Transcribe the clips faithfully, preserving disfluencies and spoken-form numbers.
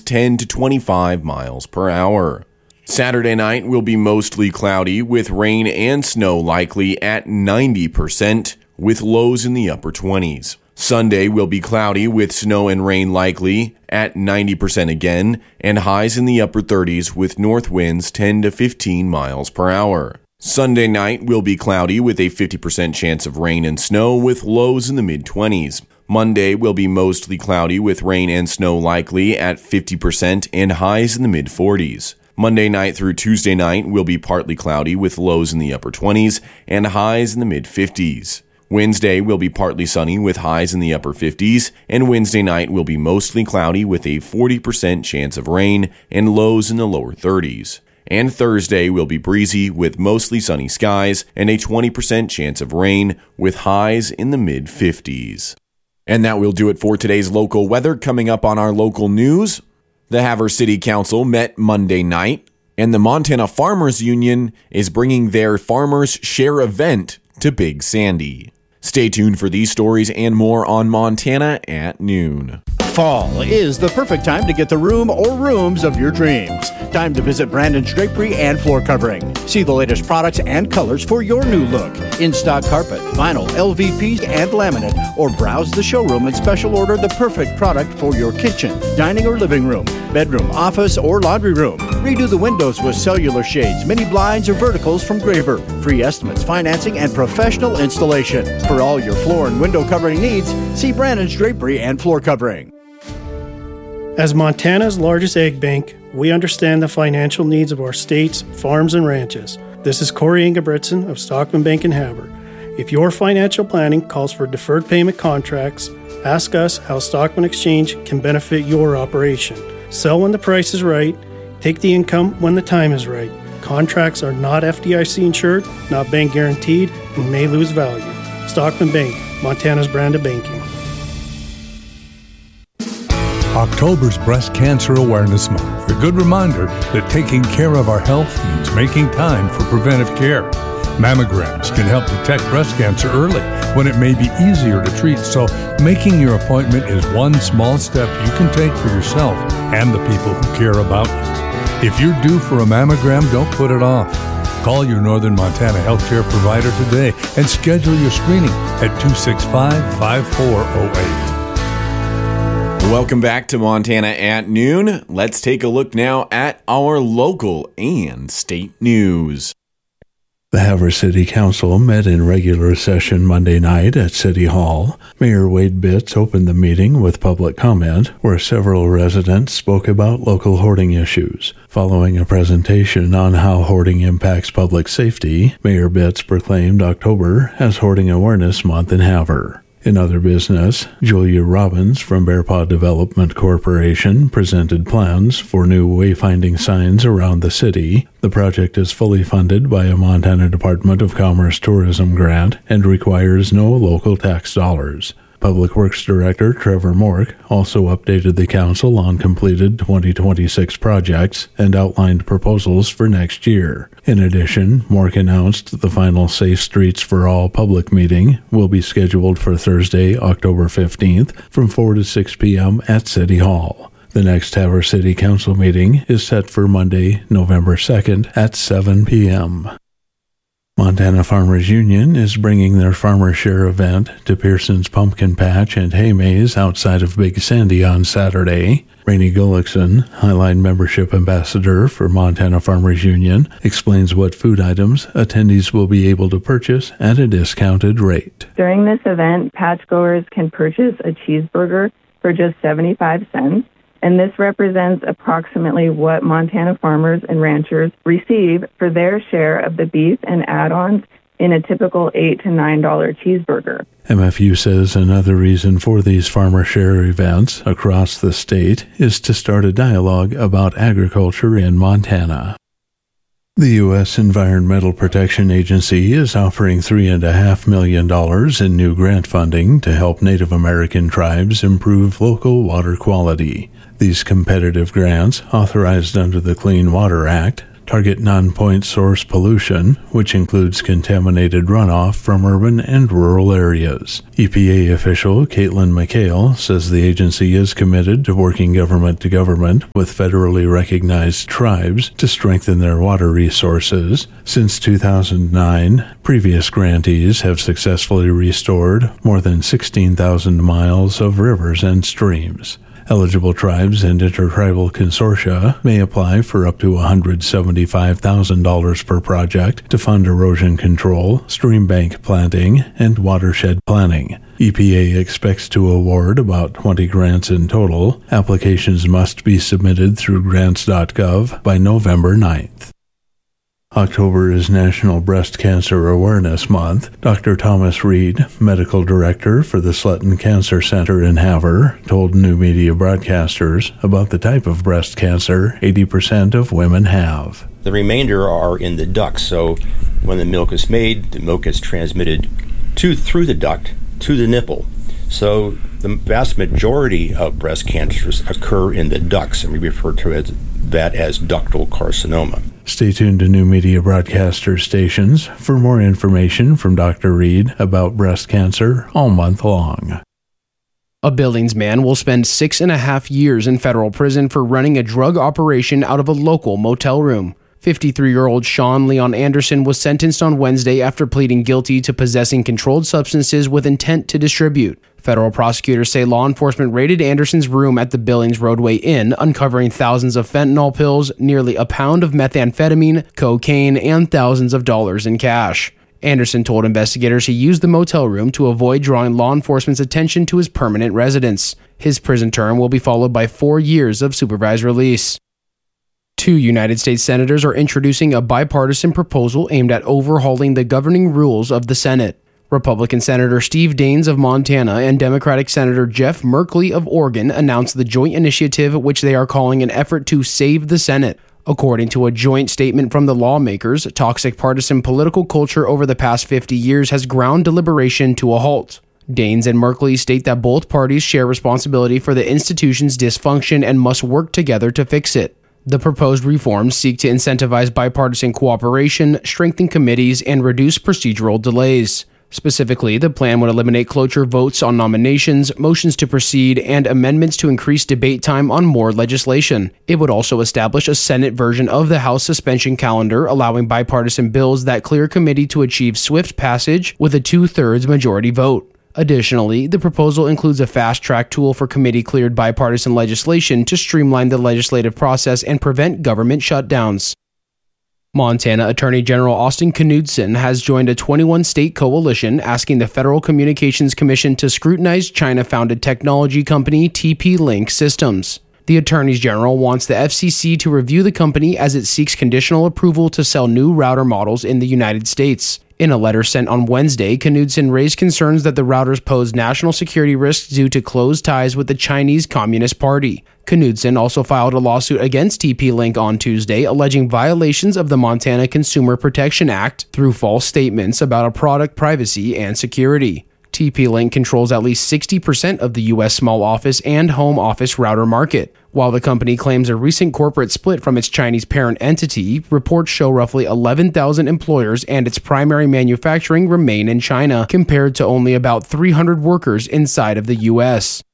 ten to twenty-five miles per hour. Saturday night will be mostly cloudy with rain and snow likely at ninety percent with lows in the upper twenties. Sunday will be cloudy with snow and rain likely at ninety percent again and highs in the upper thirties with north winds ten to fifteen miles per hour. Sunday night will be cloudy with a fifty percent chance of rain and snow with lows in the mid-twenties. Monday will be mostly cloudy with rain and snow likely at fifty percent and highs in the mid-forties. Monday night through Tuesday night will be partly cloudy with lows in the upper twenties and highs in the mid-fifties. Wednesday will be partly sunny with highs in the upper fifties, and Wednesday night will be mostly cloudy with a forty percent chance of rain and lows in the lower thirties. And Thursday will be breezy with mostly sunny skies and a twenty percent chance of rain with highs in the mid-fifties. And that will do it for today's local weather. Coming up on our local news, the Havre City Council met Monday night, and the Montana Farmers Union is bringing their Farmers Share event to Big Sandy. Stay tuned for these stories and more on Montana at Noon. Fall is the perfect time to get the room or rooms of your dreams. Time to visit Brandon's Drapery and Floor Covering. See the latest products and colors for your new look. In-stock carpet, vinyl, L V Ps, and laminate, or browse the showroom and special order the perfect product for your kitchen, dining or living room, bedroom, office, or laundry room. Redo the windows with cellular shades, mini blinds, or verticals from Graver. Free estimates, financing, and professional installation. For all your floor and window covering needs, see Brandon's Drapery and Floor Covering. As Montana's largest egg bank, we understand the financial needs of our state's farms and ranches. This is Corey Ingebrigtsen of Stockman Bank in Havre. If your financial planning calls for deferred payment contracts, ask us how Stockman Exchange can benefit your operation. Sell when the price is right, take the income when the time is right. Contracts are not F D I C insured, not bank guaranteed, and may lose value. Stockman Bank, Montana's brand of banking. October's Breast Cancer Awareness Month, a good reminder that taking care of our health means making time for preventive care. Mammograms can help detect breast cancer early when it may be easier to treat, so making your appointment is one small step you can take for yourself and the people who care about you. If you're due for a mammogram, don't put it off. Call your Northern Montana healthcare provider today and schedule your screening at two six five, five four zero eight. Welcome back to Montana at Noon. Let's take a look now at our local and state news. The Havre City Council met in regular session Monday night at City Hall. Mayor Wade Bitts opened the meeting with public comment, where several residents spoke about local hoarding issues. Following a presentation on how hoarding impacts public safety, Mayor Bitts proclaimed October as Hoarding Awareness Month in Havre. In other business, Julia Robbins from Bear Paw Development Corporation presented plans for new wayfinding signs around the city. The project is fully funded by a Montana Department of Commerce tourism grant and requires no local tax dollars. Public Works Director Trevor Mork also updated the council on completed twenty twenty-six projects and outlined proposals for next year. In addition, Mork announced the final Safe Streets for All public meeting will be scheduled for Thursday, October fifteenth from four to six p.m. at City Hall. The next Havre City Council meeting is set for Monday, November second at seven p.m. Montana Farmers Union is bringing their Farmer Share event to Pearson's Pumpkin Patch and Hay Maze outside of Big Sandy on Saturday. Rainey Gullickson, Highline Membership Ambassador for Montana Farmers Union, explains what food items attendees will be able to purchase at a discounted rate. During this event, patchgoers can purchase a cheeseburger for just seventy-five cents. And this represents approximately what Montana farmers and ranchers receive for their share of the beef and add-ons in a typical eight to nine dollar cheeseburger. M F U says another reason for these farmer share events across the state is to start a dialogue about agriculture in Montana. The U S Environmental Protection Agency is offering three point five million dollars in new grant funding to help Native American tribes improve local water quality. These competitive grants, authorized under the Clean Water Act, target non-point source pollution, which includes contaminated runoff from urban and rural areas. E P A official Caitlin McHale says the agency is committed to working government to government with federally recognized tribes to strengthen their water resources. Since two thousand nine, previous grantees have successfully restored more than sixteen thousand miles of rivers and streams. Eligible tribes and intertribal consortia may apply for up to one hundred seventy-five thousand dollars per project to fund erosion control, stream bank planting, and watershed planning. E P A expects to award about twenty grants in total. Applications must be submitted through grants dot gov by November ninth. October is National Breast Cancer Awareness Month. Doctor Thomas Reed, Medical Director for the Sletton Cancer Center in Havre, told New Media Broadcasters about the type of breast cancer eighty percent of women have. The remainder are in the duct, so when the milk is made, the milk gets transmitted to through the duct to the nipple. So the vast majority of breast cancers occur in the ducts, and we refer to as, that as ductal carcinoma. Stay tuned to New Media Broadcaster stations for more information from Doctor Reed about breast cancer all month long. A Billings man will spend six and a half years in federal prison for running a drug operation out of a local motel room. fifty-three-year-old Sean Leon Anderson was sentenced on Wednesday after pleading guilty to possessing controlled substances with intent to distribute. Federal prosecutors say law enforcement raided Anderson's room at the Billings Roadway Inn, uncovering thousands of fentanyl pills, nearly a pound of methamphetamine, cocaine, and thousands of dollars in cash. Anderson told investigators he used the motel room to avoid drawing law enforcement's attention to his permanent residence. His prison term will be followed by four years of supervised release. Two United States senators are introducing a bipartisan proposal aimed at overhauling the governing rules of the Senate. Republican Senator Steve Daines of Montana and Democratic Senator Jeff Merkley of Oregon announced the joint initiative, which they are calling an effort to save the Senate. According to a joint statement from the lawmakers, toxic partisan political culture over the past fifty years has ground deliberation to a halt. Daines and Merkley state that both parties share responsibility for the institution's dysfunction and must work together to fix it. The proposed reforms seek to incentivize bipartisan cooperation, strengthen committees, and reduce procedural delays. Specifically, the plan would eliminate cloture votes on nominations, motions to proceed, and amendments to increase debate time on more legislation. It would also establish a Senate version of the House suspension calendar, allowing bipartisan bills that clear committee to achieve swift passage with a two-thirds majority vote. Additionally, the proposal includes a fast-track tool for committee-cleared bipartisan legislation to streamline the legislative process and prevent government shutdowns. Montana Attorney General Austin Knudsen has joined a twenty-one state coalition asking the Federal Communications Commission to scrutinize China-founded technology company T P-Link Systems. The Attorney General wants the F C C to review the company as it seeks conditional approval to sell new router models in the United States. In a letter sent on Wednesday, Knudsen raised concerns that the routers pose national security risks due to close ties with the Chinese Communist Party. Knudsen also filed a lawsuit against T P-Link on Tuesday, alleging violations of the Montana Consumer Protection Act through false statements about a product privacy and security. T P-Link controls at least sixty percent of the U S small office and home office router market. While the company claims a recent corporate split from its Chinese parent entity, reports show roughly eleven thousand employers and its primary manufacturing remain in China, compared to only about three hundred workers inside of the U S.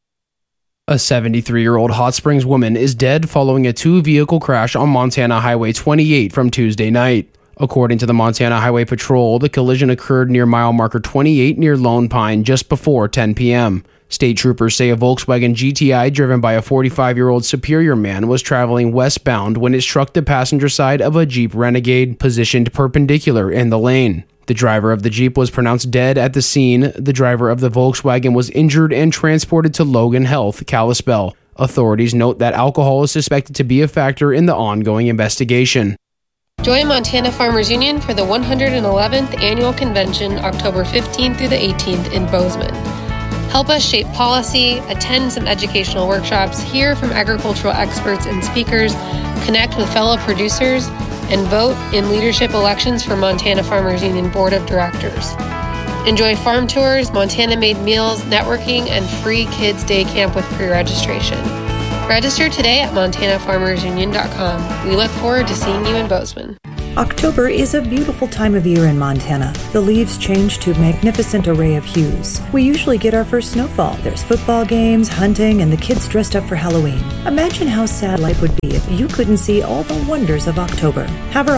A seventy-three-year-old Hot Springs woman is dead following a two-vehicle crash on Montana Highway twenty-eight from Tuesday night. According to the Montana Highway Patrol, the collision occurred near mile marker twenty-eight near Lone Pine just before ten p.m. State troopers say a Volkswagen G T I driven by a forty-five-year-old Superior man was traveling westbound when it struck the passenger side of a Jeep Renegade positioned perpendicular in the lane. The driver of the Jeep was pronounced dead at the scene. The driver of the Volkswagen was injured and transported to Logan Health, Kalispell. Authorities note that alcohol is suspected to be a factor in the ongoing investigation. Join Montana Farmers Union for the one hundred eleventh Annual Convention, October fifteenth through the eighteenth in Bozeman. Help us shape policy, attend some educational workshops, hear from agricultural experts and speakers, connect with fellow producers, and vote in leadership elections for Montana Farmers Union Board of Directors. Enjoy farm tours, Montana-made meals, networking, and free kids' day camp with pre-registration. Register today at montana farmers union dot com. We look forward to seeing you in Bozeman. October is a beautiful time of year in Montana. The leaves change to a magnificent array of hues. We usually get our first snowfall. There's football games, hunting, and the kids dressed up for Halloween. Imagine how sad life would be if you couldn't see all the wonders of October. Have our